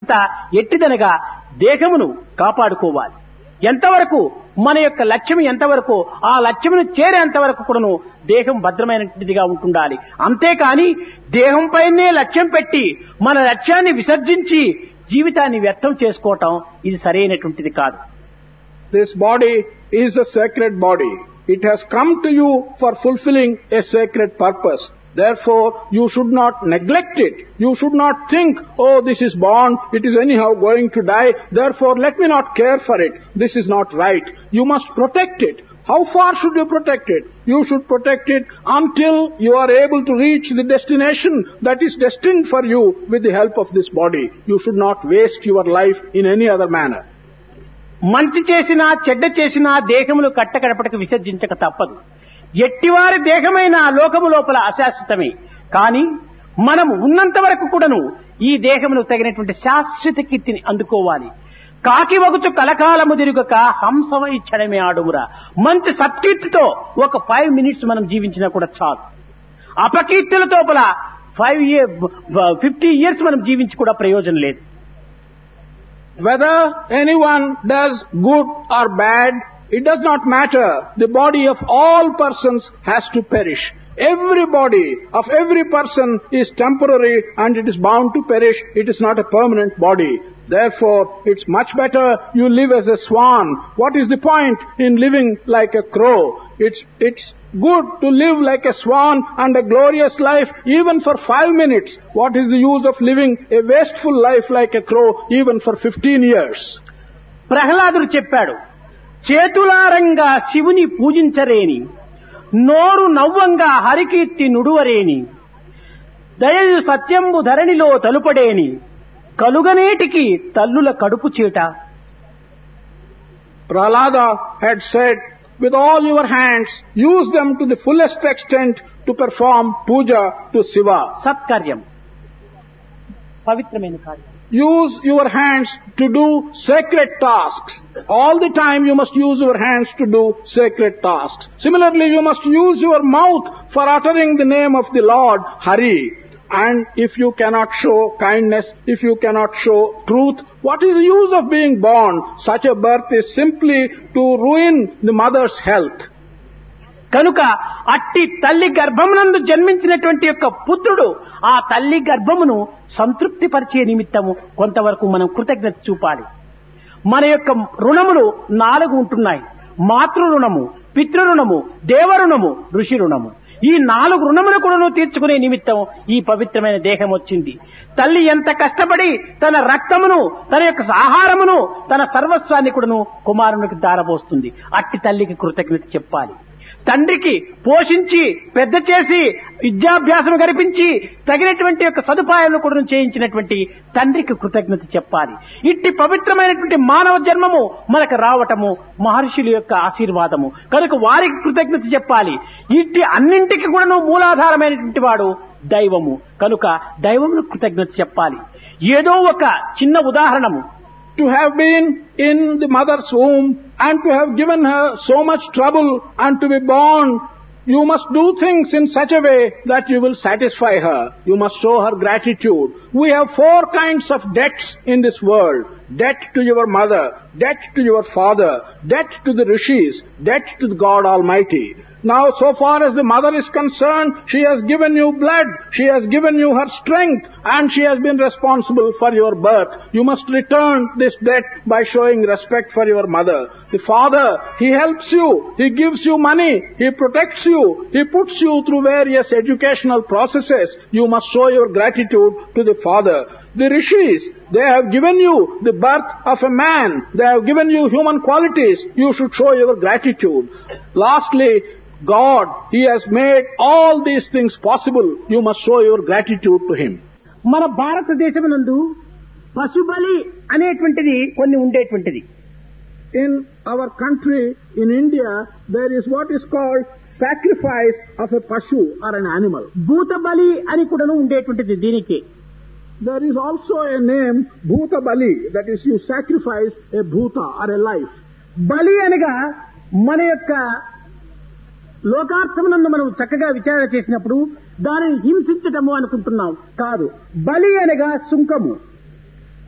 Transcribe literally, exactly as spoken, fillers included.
ఎట్టిదనగా దేహమును కాపాడుకోవాలి. ఎంతవరకు మన యొక్క లక్ష్యం ఎంతవరకు ఆ లక్ష్యమును చేరేంత వరకు కూడాను దేహం భద్రమైనటువంటిదిగా ఉంటుండాలి. అంతేకాని దేహంపైనే లక్ష్యం పెట్టి మన లక్ష్యాన్ని విసర్జించి జీవితాన్ని వ్యర్థం చేసుకోవటం ఇది సరైనటువంటిది కాదు. This body is a sacred body. It has come to you for fulfilling a sacred purpose. Therefore, you should not neglect it. You should not think, oh, this is born, it is anyhow going to die, therefore let me not care for it. This is not right. You must protect it. How far should you protect it? You should protect it until you are able to reach the destination that is destined for you with the help of this body. You should not waste your life in any other manner. మంచి చేసినా చెడ్డ చేసినా దేహమును కట్టకడపటకు విసర్జించక తప్పదు. ఎట్టివారి దేహమైన లోకము లోపల అశాశ్వతమే. కానీ మనం ఉన్నంత వరకు కూడాను ఈ దేహమును తగినటువంటి శాశ్వత కీర్తిని అందుకోవాలి. కాకి వగుచు కలకాలము తిరుగక హంసవై క్షణమే ఆడుమురా. మంచి సత్కీర్తితో ఒక ఫైవ్ మినిట్స్ మనం జీవించినా కూడా చాలు. అపకీర్తుల తోపల ఫైవ్ ఇయర్ ఫిఫ్టీ ఇయర్స్ మనం జీవించి కూడా ప్రయోజనం లేదు. Whether anyone does good or bad, it does not matter. The body of all persons has to perish. Every body of every person is temporary and it is bound to perish. It is not a permanent body. Therefore, it's much better you live as a swan. What is the point in living like a crow? It's, it's good to live like a swan and a glorious life even for five minutes. What is the use of living a wasteful life like a crow even for fifteen years? ప్రహ్లాదుడు చెప్పాడు, చేతులారంగా శివుని పూజించరేని, నోరు నవ్వంగా హరికీర్తి నుడువరేని, దయయు సత్యంబు ధరణిలో తలుపడేని, కలుగనేటికి తల్లుల కడుపు చేట. Prahlada had said, with all your hands, use them to the fullest extent to perform puja to Shiva. సత్కార్యం, పవిత్రమైన కార్యం. Use your hands to do sacred tasks. All the time you must use your hands to do sacred tasks. Similarly, you must use your mouth for uttering the name of the Lord, Hari. And if you cannot show kindness, if you cannot show truth, what is the use of being born? Such a birth is simply to ruin the mother's health. కనుక అట్టి తల్లి గర్భమునందు జన్మించినటువంటి యొక్క పుత్రుడు ఆ తల్లి గర్భమును సంతృప్తి పరిచే నిమిత్తము కొంతవరకు మనం కృతజ్ఞత చూపాలి. మన యొక్క రుణములు నాలుగు ఉంటున్నాయి. మాతృ రుణము, పితృ రుణము, దేవ రుణము, ఋషి రుణము. ఈ నాలుగు రుణములు కూడా తీర్చుకునే నిమిత్తం ఈ పవిత్రమైన దేహం వచ్చింది. తల్లి ఎంత కష్టపడి తన రక్తమును, తన యొక్క ఆహారమును, తన సర్వస్వాన్ని కూడాను కుమారునికి దారబోస్తుంది. అట్టి తల్లికి కృతజ్ఞత చెప్పాలి. తండ్రికి పోషించి పెద్ద చేసి విద్యాభ్యాసం గరిపించి తగినటువంటి యొక్క సదుపాయాలను కూడా చేయించినటువంటి తండ్రికి కృతజ్ఞత చెప్పాలి. ఇట్టి పవిత్రమైనటువంటి మానవ జన్మము మనకు రావటము మహర్షుల యొక్క ఆశీర్వాదము కనుక వారికి కృతజ్ఞత చెప్పాలి. ఇట్టి అన్నింటికి కూడా మూలాధారమైనటువంటి వాడు దైవము కనుక దైవమును కృతజ్ఞత చెప్పాలి. ఏదో ఒక చిన్న ఉదాహరణము, to have been in the mother's womb and to have given her so much trouble and to be born, you must do things in such a way that you will satisfy her. You must show her gratitude. We have four kinds of debts in this world. Debt to your mother, debt to your father, debt to the rishis, debt to the God Almighty. Now, so far as the mother is concerned, she has given you blood, she has given you her strength, and she has been responsible for your birth. You must return this debt by showing respect for your mother. The father, he helps you, he gives you money, he protects you, he puts you through various educational processes. You must show your gratitude to the father. The rishis, they have given you the birth of a man, they have given you human qualities. You should show your gratitude. Lastly, God, He has made all these things possible. You must show your gratitude to Him. మన భారతదేశమునందు పశుబలి అనేటువంటిది కొన్ని ఉండేటువంటిది. In our country, in India, there is what is called sacrifice of a pashu or an animal. భూతబలి అని కూడా ఉండేటువంటిది దీనికి. There is also a name, Bhuta Bali, that is you sacrifice a bhuta or a life. బలి అనగా మన యొక్క లోకార్థమునందు మనం చక్కగా విచారణ చేసినప్పుడు దానిని హింసించటము అనుకుంటున్నాం. కాదు, బలి అనగా సుంకము.